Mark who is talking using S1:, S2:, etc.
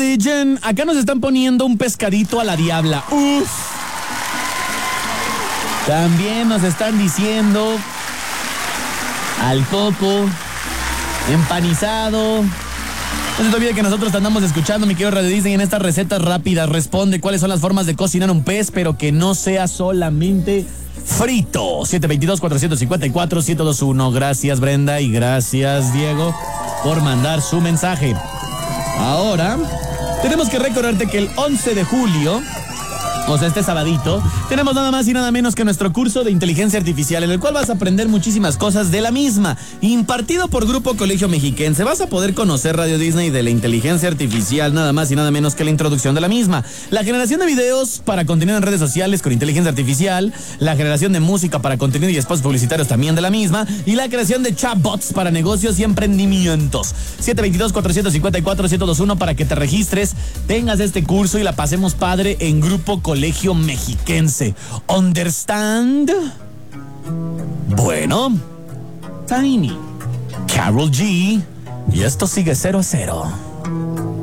S1: Religion. Acá nos están poniendo un pescadito a la diabla. Uf. También nos están diciendo al coco, empanizado. No se te olvide que nosotros te andamos escuchando, mi querido Radio Disney, en estas recetas rápidas. Responde cuáles son las formas de cocinar un pez, pero que no sea solamente frito. 722-454-1021. Gracias, Brenda, y gracias, Diego, por mandar su mensaje. Ahora, tenemos que recordarte que el 11 de julio, o sea, este sabadito, tenemos nada más y nada menos que nuestro curso de inteligencia artificial, en el cual vas a aprender muchísimas cosas de la misma, impartido por Grupo Colegio Mexiquense. Vas a poder conocer Radio Disney de la inteligencia artificial, nada más y nada menos que la introducción de la misma, la generación de videos para contenido en redes sociales con inteligencia artificial, la generación de música para contenido y espacios publicitarios también de la misma, y la creación de chatbots para negocios y emprendimientos. 722-454-1021 para que te registres, tengas este curso y la pasemos padre en Grupo Colegio Mexiquense. ¿Understand? Bueno, Tiny, Karol G, y esto sigue 0-0.